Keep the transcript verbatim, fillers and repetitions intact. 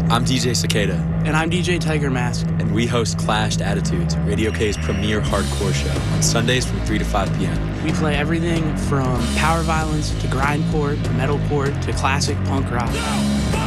I'm D J Cicada. And I'm D J Tiger Mask. And we host Clashed Attitudes, Radio K's premier hardcore show, on Sundays from three to five p.m. We play everything from power violence to grindcore to metalcore to classic punk rock.